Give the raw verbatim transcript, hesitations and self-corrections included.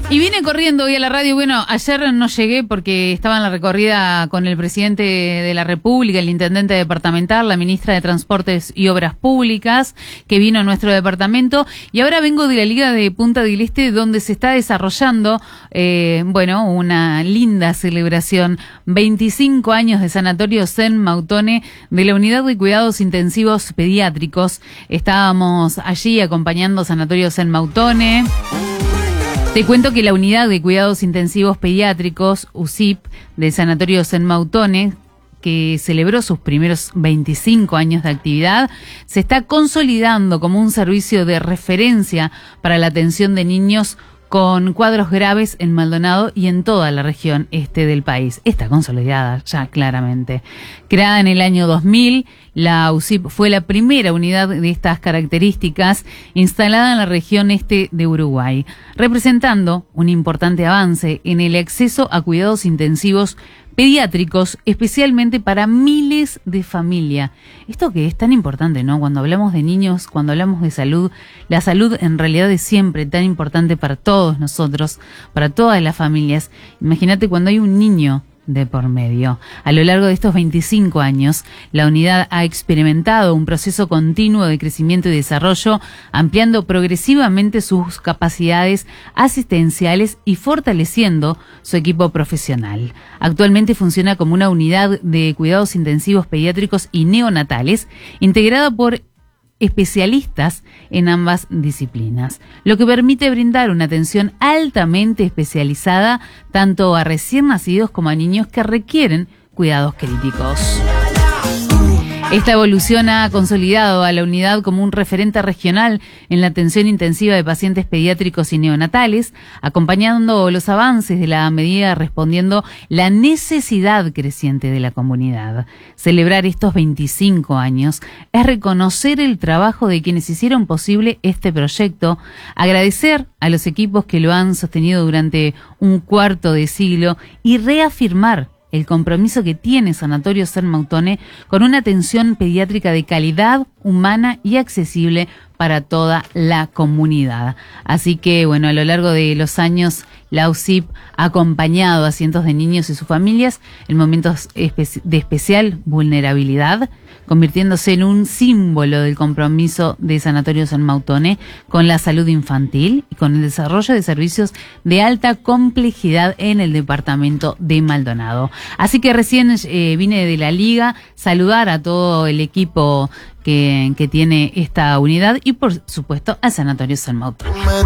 Y vine corriendo hoy a la radio. Bueno, ayer no llegué porque estaba en la recorrida con el presidente de la República, el intendente departamental, la ministra de Transportes y Obras Públicas, que vino a nuestro departamento. Y ahora vengo de la Liga de Punta del Este, donde se está desarrollando, eh, bueno, una linda celebración. veinticinco años de Sanatorio Zen Mautone, de la Unidad de Cuidados Intensivos Pediátricos. Estábamos allí acompañando Sanatorio Zen Mautone. Te cuento que la Unidad de Cuidados Intensivos Pediátricos, U S I P, del Sanatorio Zen Mautone, que celebró sus primeros veinticinco años de actividad, se está consolidando como un servicio de referencia para la atención de niños con cuadros graves en Maldonado y en toda la región este del país. Está consolidada ya claramente. Creada en el año dos mil, la U S I P fue la primera unidad de estas características instalada en la región este de Uruguay, representando un importante avance en el acceso a cuidados intensivos pediátricos, especialmente para miles de familias. Esto que es tan importante, ¿no? Cuando hablamos de niños, cuando hablamos de salud, la salud en realidad es siempre tan importante para todos nosotros, para todas las familias. Imagínate cuando hay un niño de por medio. A lo largo de estos veinticinco años, la unidad ha experimentado un proceso continuo de crecimiento y desarrollo, ampliando progresivamente sus capacidades asistenciales y fortaleciendo su equipo profesional. Actualmente funciona como una unidad de cuidados intensivos pediátricos y neonatales, integrada por especialistas en ambas disciplinas, lo que permite brindar una atención altamente especializada tanto a recién nacidos como a niños que requieren cuidados críticos. Esta evolución ha consolidado a la unidad como un referente regional en la atención intensiva de pacientes pediátricos y neonatales, acompañando los avances de la medida, respondiendo la necesidad creciente de la comunidad. Celebrar estos veinticinco años es reconocer el trabajo de quienes hicieron posible este proyecto, agradecer a los equipos que lo han sostenido durante un cuarto de siglo y reafirmar el compromiso que tiene Sanatorio Zen Mautone con una atención pediátrica de calidad, humana y accesible para toda la comunidad. Así que, bueno, a lo largo de los años, la U S I P ha acompañado a cientos de niños y sus familias en momentos espe- de especial vulnerabilidad, convirtiéndose en un símbolo del compromiso de Sanatorio Zen Mautone con la salud infantil y con el desarrollo de servicios de alta complejidad en el departamento de Maldonado. Así que recién eh, vine de la Liga, saludar a todo el equipo que, que tiene esta unidad y por supuesto al Sanatorio Zen Mautone.